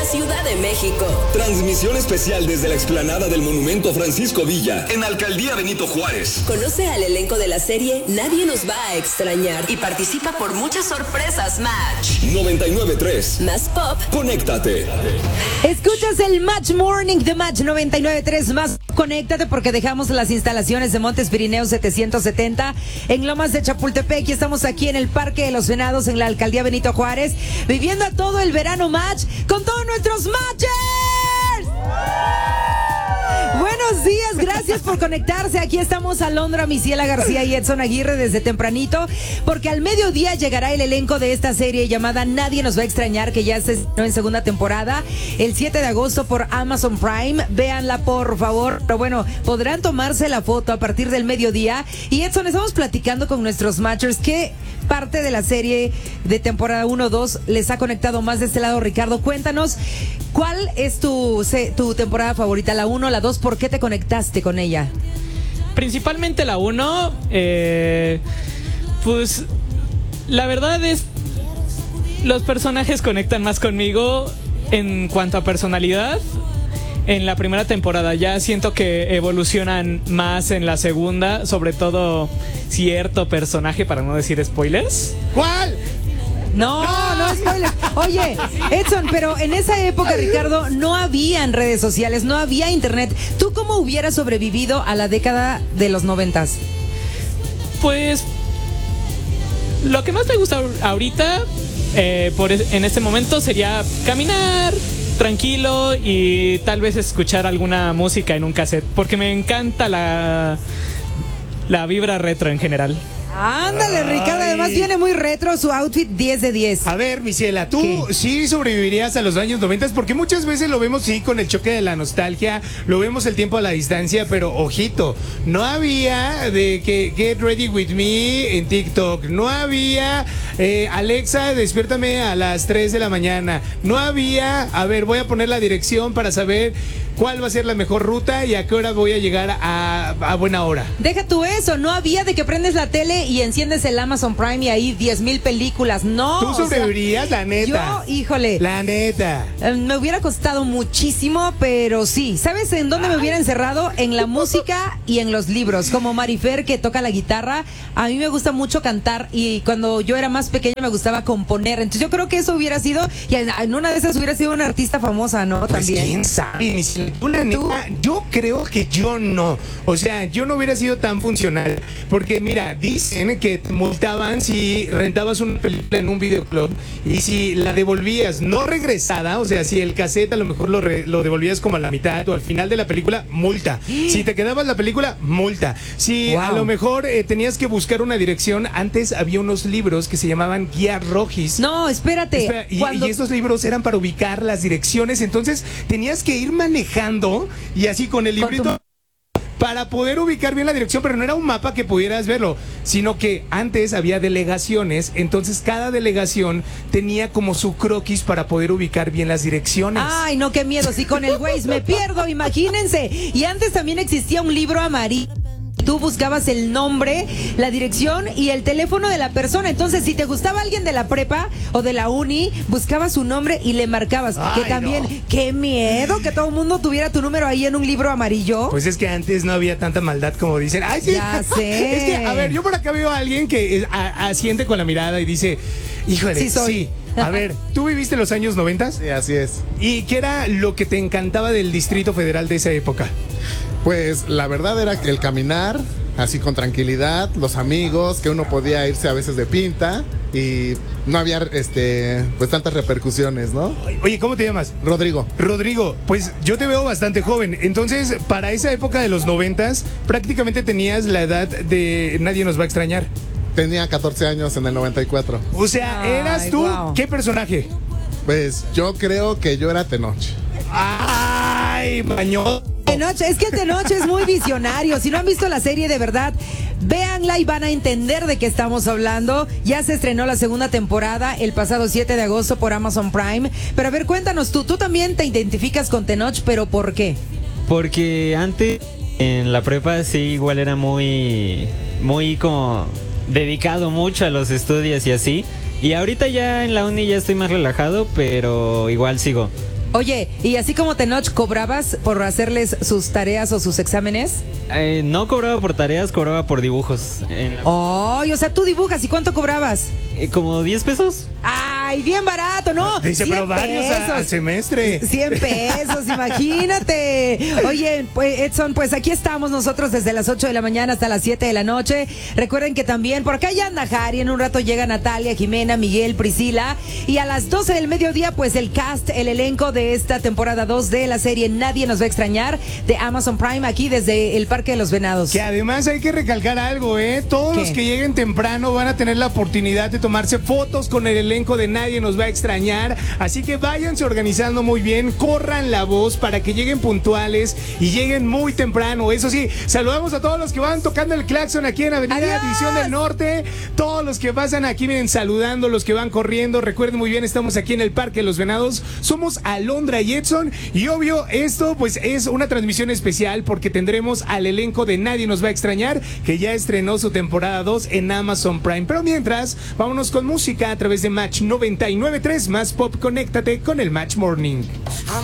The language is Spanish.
Ciudad de México. Transmisión especial desde la explanada del Monumento Francisco Villa, en Alcaldía Benito Juárez. Conoce al elenco de la serie Nadie nos va a extrañar y participa por muchas sorpresas Match. 99.3 Más pop. Conéctate. Escuchas el Match Morning de Match 99.3 Más. Conéctate porque dejamos las instalaciones de Montes Pirineos 770 en Lomas de Chapultepec y estamos aquí en el Parque de los Venados en la Alcaldía Benito Juárez viviendo a todo el verano Match con todos nuestros Matchers. Buenos días, gracias por conectarse. Aquí estamos Alondra, Misiela García y Edson Aguirre desde tempranito, porque al mediodía llegará el elenco de esta serie llamada Nadie nos va a extrañar, que ya se estrenó en segunda temporada, el 7 de agosto por Amazon Prime. Véanla, por favor. Pero bueno, podrán tomarse la foto a partir del mediodía. Y Edson, estamos platicando con nuestros matchers qué parte de la serie de temporada 1-2 les ha conectado más de este lado. Ricardo, cuéntanos, ¿cuál es tu temporada favorita? ¿La 1 o la 2? ¿Por qué te conectaste con ella? Principalmente la 1. Pues la verdad es, los personajes conectan más conmigo en cuanto a personalidad. En la primera temporada ya siento que evolucionan más en la segunda, sobre todo cierto personaje, para no decir spoilers. ¿Cuál? No spoilers. Oye, Edson, pero en esa época, Ricardo, no habían redes sociales, no había internet. ¿Tú cómo hubieras sobrevivido a la década de los 90s? Pues lo que más me gusta ahorita, en este momento, sería caminar tranquilo y tal vez escuchar alguna música en un cassette, porque me encanta la vibra retro en general. Ándale, Ricardo, además viene muy retro, su outfit 10 de 10. A ver, Misiela, ¿tú ¿Qué? sí sobrevivirías a los años 90? Porque muchas veces lo vemos, sí, con el choque de la nostalgia, lo vemos el tiempo a la distancia, pero ojito, no había de que Get Ready With Me en TikTok, no había Alexa, despiértame a las 3 de la mañana, no había, a ver, voy a poner la dirección para saber cuál va a ser la mejor ruta y a qué hora voy a llegar a buena hora. Deja tú eso, no había de que prendes la tele y enciendes el Amazon Prime y ahí 10,000 películas, no. ¿Tú sobrevivirías, la neta? Yo, híjole. La neta. Me hubiera costado muchísimo, pero sí. ¿Sabes en dónde me hubiera encerrado? En la música y en los libros. Como Marifer, que toca la guitarra. A mí me gusta mucho cantar y cuando yo era más pequeña me gustaba componer. Entonces yo creo que eso hubiera sido, y en una de esas hubiera sido una artista famosa, ¿no? Pues También. quién sabe, una neta, yo creo que yo no. O sea, yo no hubiera sido tan funcional. Porque mira, dicen que te multaban si rentabas una película en un videoclub y si la devolvías no regresada, o sea, si el cassette a lo mejor lo devolvías como a la mitad o al final de la película, multa. Si te quedabas la película, multa. Si a lo mejor tenías que buscar una dirección, antes había unos libros que se llamaban guías rojis. No, espérate. Y estos libros eran para ubicar las direcciones, entonces tenías que ir manejando y así con el librito para poder ubicar bien la dirección, pero no era un mapa que pudieras verlo, sino que antes había delegaciones, entonces cada delegación tenía como su croquis para poder ubicar bien las direcciones. Ay, no, qué miedo, si con el Waze me pierdo, imagínense. Y antes también existía un libro amarillo. Tú buscabas el nombre, la dirección y el teléfono de la persona. Entonces, si te gustaba alguien de la prepa o de la uni, buscabas su nombre y le marcabas. Ay, que también, no. qué miedo que todo el mundo tuviera tu número ahí en un libro amarillo. Pues es que antes no había tanta maldad como dicen. Ay, sí. Ya sé. Es que, a ver, yo por acá veo a alguien que asiente con la mirada y dice, híjole, Sí soy. sí. A ver, ¿tú viviste los años 90? Sí, así es. ¿Y qué era lo que te encantaba del Distrito Federal de esa época? Pues la verdad era el caminar, así con tranquilidad, los amigos, que uno podía irse a veces de pinta y no había pues tantas repercusiones, ¿no? Oye, ¿cómo te llamas? Rodrigo. Rodrigo, pues yo te veo bastante joven. Entonces, para esa época de los 90s, prácticamente tenías la edad de Nadie nos va a extrañar. Tenía 14 años en el 94. O sea, ¿eras Ay, tú? wow. ¿Qué personaje? Pues yo creo que yo era Tenoch. ¡Ay, mañoso! Tenoch, es que Tenoch es muy visionario. Si no han visto la serie, de verdad, véanla y van a entender de qué estamos hablando. Ya se estrenó la segunda temporada el pasado 7 de agosto por Amazon Prime. Pero a ver, cuéntanos tú también te identificas con Tenoch, ¿pero por qué? Porque antes en la prepa sí igual era muy como dedicado mucho a los estudios y así. Y ahorita ya en la uni ya estoy más relajado, pero igual sigo. Oye, ¿y así como Tenoch cobrabas por hacerles sus tareas o sus exámenes? No cobraba por tareas, cobraba por dibujos. Ay, o sea, tú dibujas, ¿y cuánto cobrabas? Como 10 pesos. Ay, bien barato, ¿no? Dice, 100 pero varios al pesos. semestre. 100 pesos, imagínate. Oye, pues, Edson, pues aquí estamos nosotros desde las 8 de la mañana hasta las 7 de la noche. Recuerden que también por acá ya anda Jari, en un rato llega Natalia, Jimena, Miguel, Priscila. Y a las 12 del mediodía, pues el cast, el elenco de esta temporada 2 de la serie Nadie nos va a extrañar de Amazon Prime, aquí desde el Parque de los Venados. Que además hay que recalcar algo, ¿eh? Todos ¿Qué? los que lleguen temprano van a tener la oportunidad de tomarse fotos con el elenco de Nadie nos va a extrañar. Así que váyanse organizando muy bien, corran la voz para que lleguen puntuales y lleguen muy temprano. Eso sí, saludamos a todos los que van tocando el claxon aquí en Avenida ¡Adiós! División del Norte. Todos los que pasan aquí, miren, saludando, los que van corriendo. Recuerden muy bien, estamos aquí en el Parque de los Venados. Somos Alondra y Edson. Y obvio, esto pues es una transmisión especial porque tendremos al elenco de Nadie nos va a extrañar, que ya estrenó su temporada 2 en Amazon Prime. Pero mientras, vámonos con música a través de Match 99.3, más pop, conéctate con el Match Morning.